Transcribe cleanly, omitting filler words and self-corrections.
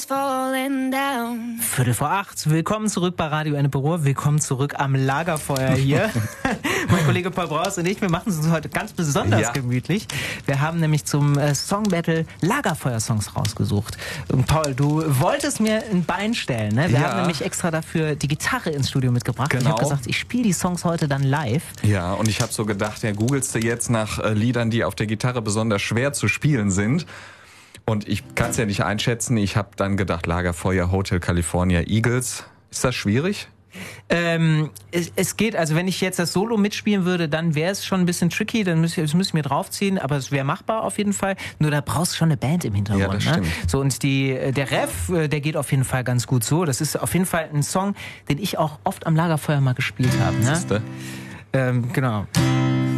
falling down. 7:45. Willkommen zurück bei Radio Ennepe Ruhr. Willkommen zurück am Lagerfeuer hier. Mein Kollege Paul Braus und ich, wir machen es uns heute ganz besonders gemütlich. Wir haben nämlich zum Song Battle Lagerfeuer-Songs rausgesucht. Und Paul, du wolltest mir ein Bein stellen, ne? Wir haben nämlich extra dafür die Gitarre ins Studio mitgebracht. Genau. Ich habe gesagt, ich spiele die Songs heute dann live. Ja, und ich habe so gedacht, ja, googelst du jetzt nach Liedern, die auf der Gitarre besonders schwer zu spielen sind. Und ich kann es ja nicht einschätzen. Ich habe dann gedacht, Lagerfeuer, Hotel California, Eagles. Ist das schwierig? Es geht, also wenn ich jetzt das Solo mitspielen würde, dann wäre es schon ein bisschen tricky, dann müsste ich mir draufziehen, aber es wäre machbar auf jeden Fall. Nur da brauchst du schon eine Band im Hintergrund. Ja, das stimmt. Ne? So, und der Ref, der geht auf jeden Fall ganz gut so. Das ist auf jeden Fall ein Song, den ich auch oft am Lagerfeuer mal gespielt habe. Ne? Siehste? Genau.